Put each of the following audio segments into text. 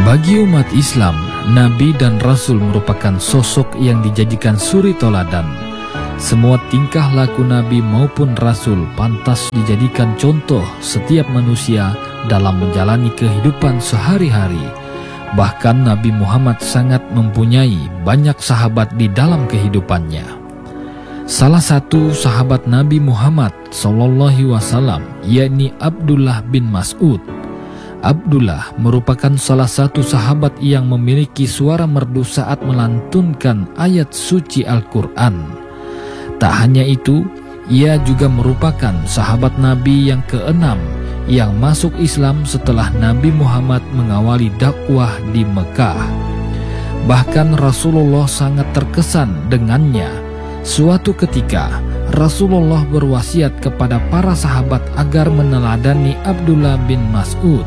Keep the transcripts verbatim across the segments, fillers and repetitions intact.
Bagi umat Islam, Nabi dan Rasul merupakan sosok yang dijadikan suri toladan. Semua tingkah laku Nabi maupun Rasul pantas dijadikan contoh setiap manusia dalam menjalani kehidupan sehari-hari. Bahkan Nabi Muhammad sangat mempunyai banyak sahabat di dalam kehidupannya. Salah satu sahabat Nabi Muhammad Sallallahu Alaihi Wasallam yakni Abdullah bin Mas'ud. Abdullah merupakan salah satu sahabat yang memiliki suara merdu saat melantunkan ayat suci Al-Quran. Tak hanya itu, ia juga merupakan sahabat Nabi yang keenam yang masuk Islam setelah Nabi Muhammad mengawali dakwah di Mekah. Bahkan Rasulullah sangat terkesan dengannya. Suatu ketika, Rasulullah berwasiat kepada para sahabat agar meneladani Abdullah bin Mas'ud.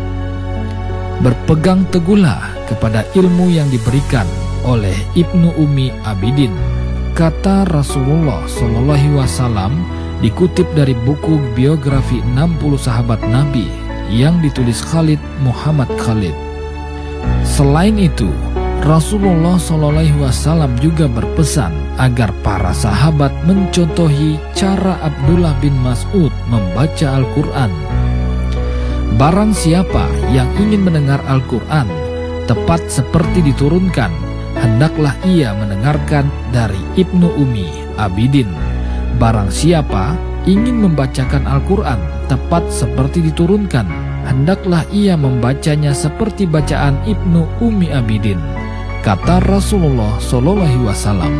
Berpegang teguhlah kepada ilmu yang diberikan oleh Ibnu Ummi Abidin, kata Rasulullah Sallallahu Alaihi Wasallam, dikutip dari buku biografi enam puluh sahabat Nabi yang ditulis Khalid Muhammad Khalid. Selain itu, Rasulullah Sallallahu Alaihi Wasallam juga berpesan agar para sahabat mencontohi cara Abdullah bin Mas'ud membaca Al-Quran. Barang siapa yang ingin mendengar Al-Quran tepat seperti diturunkan, hendaklah ia mendengarkan dari Ibnu Ummi Abidin. Barang siapa ingin membacakan Al-Quran tepat seperti diturunkan, hendaklah ia membacanya seperti bacaan Ibnu Ummi Abidin, kata Rasulullah Sallallahu Alaihi Wasallam.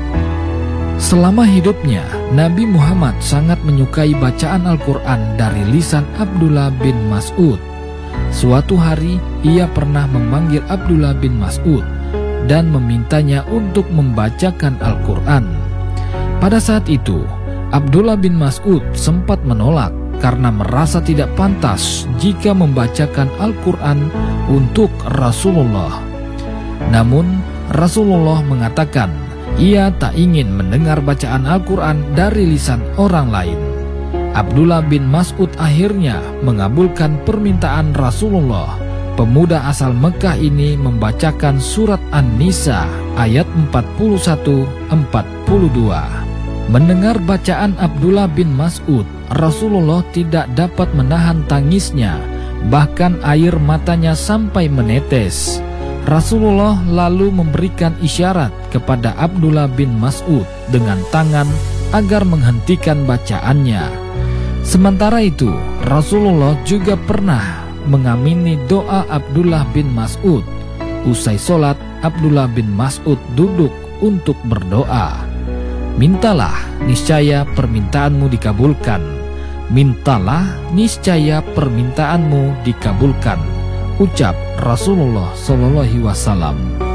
Selama hidupnya, Nabi Muhammad sangat menyukai bacaan Al-Quran dari lisan Abdullah bin Mas'ud. Suatu hari, ia pernah memanggil Abdullah bin Mas'ud dan memintanya untuk membacakan Al-Quran. Pada saat itu, Abdullah bin Mas'ud sempat menolak karena merasa tidak pantas jika membacakan Al-Quran untuk Rasulullah. Namun, Rasulullah mengatakan ia tak ingin mendengar bacaan Al-Quran dari lisan orang lain. Abdullah bin Mas'ud akhirnya mengabulkan permintaan Rasulullah. Pemuda asal Mekah ini membacakan surat An-Nisa ayat empat puluh satu sampai empat puluh dua. Mendengar bacaan Abdullah bin Mas'ud, Rasulullah tidak dapat menahan tangisnya, bahkan air matanya sampai menetes. Rasulullah lalu memberikan isyarat kepada Abdullah bin Mas'ud dengan tangan agar menghentikan bacaannya. Sementara itu, Rasulullah juga pernah mengamini doa Abdullah bin Mas'ud. Usai sholat, Abdullah bin Mas'ud duduk untuk berdoa. Mintalah, niscaya permintaanmu dikabulkan. Mintalah, niscaya permintaanmu dikabulkan, ucap Rasulullah Sallallahu Alaihi Wasallam.